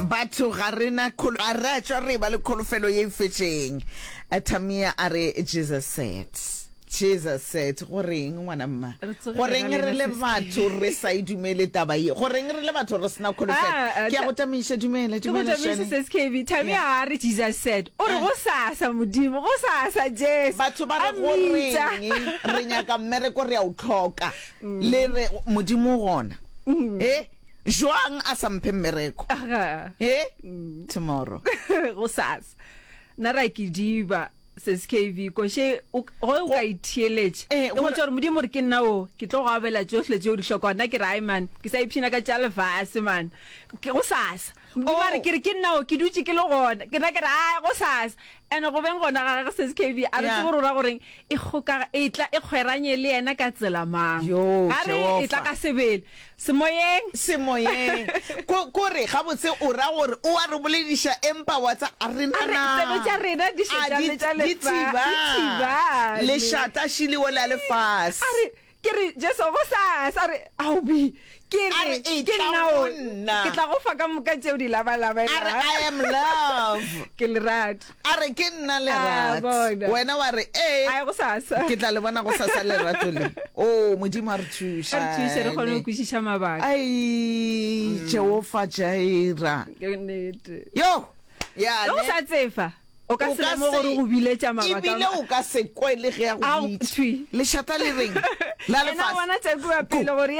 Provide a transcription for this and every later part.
batho ga rena a re tswa re ba le kholofelo ye fetšeng Tamia a re Jesus said goreng ngwana mma goreng re le batho re sa idumele taba ye goreng re le batho re sena kholofelo ke ya go tamisha dumela Mrs. KB Tamia a re Jesus said o re go sasa modimo go sasa Jesus batho ba re goreng re nyaka mmereko re a o tlhoka le re modimo gona joang a sa mphe mmereko tomorrow go sasa na ra ke diba says KV ko she o ga ithieletse go tsore modimo re ke nna o ke tlo go abela tsohle tse o di hlokwana ke rai man ke sa ipshina ka tjale vase man ke go sasa modimo re ke nna o ke dutse ke le gona ke na ke ra go sasa ene go beng gona ga says KV a re tsoro ra goreng e khoka e tla e khweranye le ena ka tsela mang ga re e tla ka sebele semoyeng ko re ga botse o ra gore o a re boledisha empa wa tsa a rena tsebo tsa rena di shetsa le le shata shili wala le fast are ke re jeso go sa re aubi ke nao ke tla go fa ka moka tseo di laba I am love ke le rat are ke nna le rat wena wa re ai go sasa ke tla le bona go sasa le rato le modimo re thusha re khone go kwishisha mabaka ai Jehova Jaira yo ya no sa tsefa o ka se mo gore go biletša mabaka ibile o ka se kwele ge ya go bitse le shata le reng la le fast wana tse go pele gore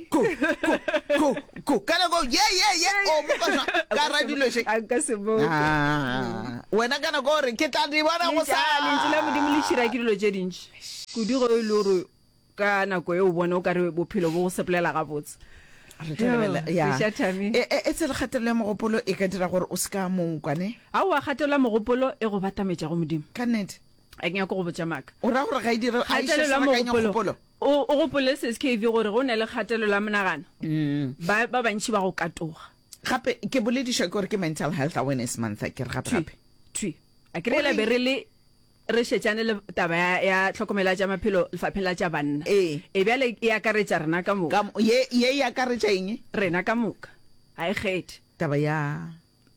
go kana go o mo ka radio she a ka se bo wena kana go re ke tla di bona go sa le modimo le tshira ke dilo tse dintsi go di go ile gore ka nako e o bona o ka re bophelo bo go seplela ga botse it's le khatelo mogopolo e ka dira gore o ska monkwane a wa khatelo mogopolo e go batametša go modimo ka net a ke go botša maka o ra gore ga e dire a khatelo mogopolo o gopole se SKV gore go ne le khatelo la monagano ba bantši ba go katoga gape ke bolediša ke gore ke mental health awareness month ke re gape a ke re le re shetsane le taba ya tlhokomela tša maphelo lefapheng la tša banna e bjale e akaretša rena ka moka ye e akaretša eng rena ka moka a e kgethe taba ya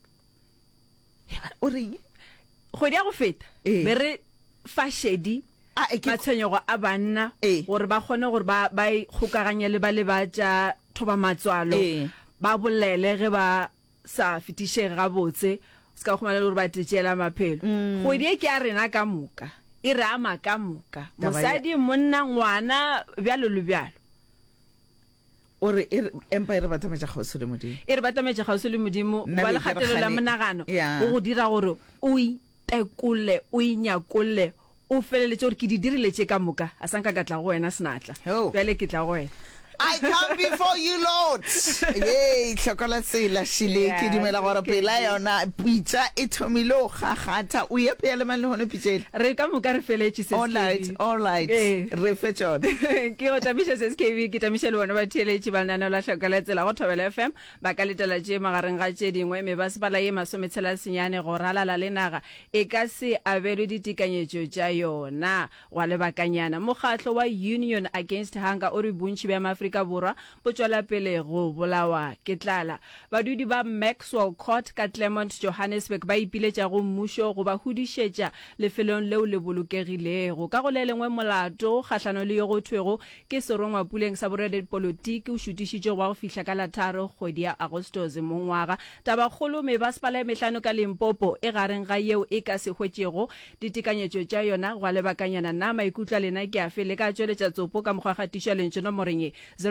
o reng kgwedi ya go feta be re fashedi matshwenyego a banna gore ba kgone gore ba ikgokaganye le ba le ba tša thoba matswalo ba bolele ge ba sa fetišege gabotse ska go mala le ba tšela maphelo go die ke a rena ka moka e re ama ka moka mosadi monna ngwana bjalo le bjalo o re empa re batametša gausi le modimo e re batametša gausi le modimo ba le kgatelo la monagano go dira gore o itekole o inyakolle o feleletse gore ke di diriletse ka moka a sanka ka tla go wena senatla bjale ke tla go wena I come before you, Lord. Yay, chokola tsela shile ke dumela gore pela yona pitsa e thomilo ga gata o ye pele man le hone pitsela re ka moka re feletse se all right re fetjona ke o tamisha se SKV ke tamisha le bona ba theletše banana la chokola tsela go Thobela FM ba ka letela tše magareng ga tše dingwe me ba se bala ye masometshela senyane go ralala le naga e ka se abelwe ditekanyetšo tša yona wa le bakanyana mokgatlo wa Union Against Hunger o re bontši ba Afrika Borwa bo tswela pele go bolawa ke tlala badudi ba Maxwell Court ka Claremont Johannesburg ba ipiletša go mmušo go ba hudišetša lefelong leo le bolokegilego ka go le lengwe molato kgahlano le yo go thwego ke serongwa puleng sa borede politiki o šutišitše go ba go fihla ka la 3 kgwedi ya Agostose mongwaga taba kgolo me ba spala mehlano ka Limpopo e gareng ga yeo e ka se hwetšego ditekanyetšo tša yona go lebakanyana na maikutlo lena ke a fele ka tšweletša tsopo ka mokgwa gatiša lentše nomoreng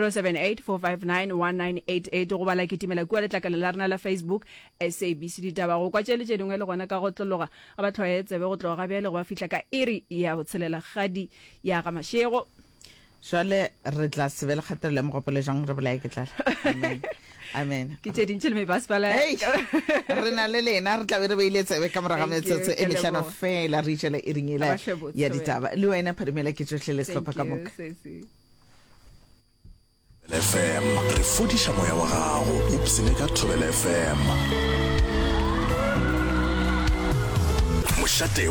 0784591988 go bala ke timela kua letlakala la rena la Facebook SABC ditaba go kwa tšeletše dingwe le gona ka go tlologa ga ba tlhoetsebe go tloga bjale go ba fihla ka iri ya botshelela gadi ya ga mašego jale re tla se be le kgatelo le mogopolo jang re bolae ke tlala amen ke tše dintšhe le mebasepala re na le lena re tla be re beile tsebe ka moraga metsotso e mehlano fela re itšela e ringela ya ditaba le wena phadimela ke tsohle le sehlopha ka moka FM re fodiša moya wa gago ipsene ka Thobela FM mošate